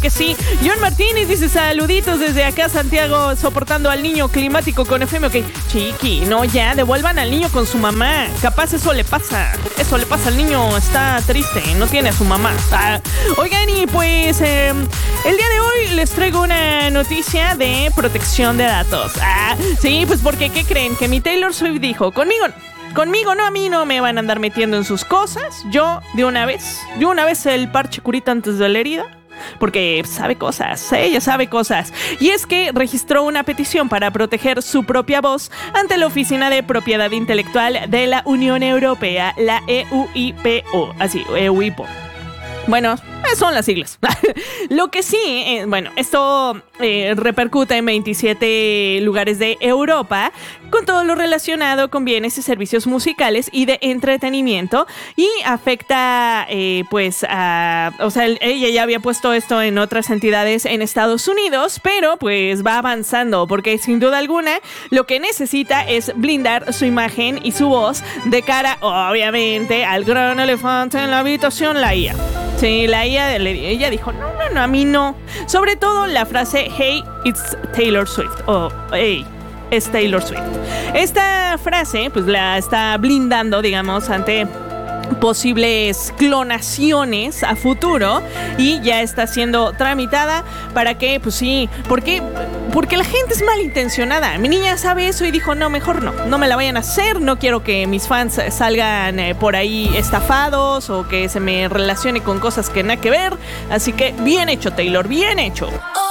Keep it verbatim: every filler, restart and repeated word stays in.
que sí. John Martínez dice saluditos desde acá, Santiago, soportando al niño climático con F M. Ok, chiqui, no, ya, devuelvan al niño con su mamá. Capaz eso le pasa. Eso le pasa al niño, está triste, no tiene a su mamá. Ah, oigan, y pues eh, el día de hoy les traigo una noticia de protección de datos. Ah, sí, pues porque, ¿qué creen? Que mi Taylor Swift dijo, conmigo Conmigo, no, a mí no me van a andar metiendo en sus cosas. Yo, de una vez, de una vez el parche curita antes de la herida. Porque sabe cosas, ella sabe cosas. Y es que registró una petición para proteger su propia voz ante la Oficina de Propiedad Intelectual de la Unión Europea, la E U I P O. Así, E U I P O. Bueno, son las siglas. Lo que sí, eh, bueno, esto eh, repercute en veintisiete lugares de Europa con todo lo relacionado con bienes y servicios musicales y de entretenimiento y afecta, eh, pues, a... O sea, ella ya había puesto esto en otras entidades en Estados Unidos, pero pues va avanzando porque sin duda alguna lo que necesita es blindar su imagen y su voz de cara, obviamente, al gran elefante en la habitación, la I A. Sí, la I A, ella dijo, no, no, no, a mí no. Sobre todo la frase, hey, it's Taylor Swift, o hey, es Taylor Swift. Esta frase, pues la está blindando, digamos, ante posibles clonaciones a futuro y ya está siendo tramitada para que, pues sí, ¿por qué? Porque la gente es malintencionada. Mi niña sabe eso y dijo, no, mejor no, no me la vayan a hacer, no quiero que mis fans salgan eh, por ahí estafados o que se me relacione con cosas que nada que ver, así que bien hecho, Taylor, bien hecho.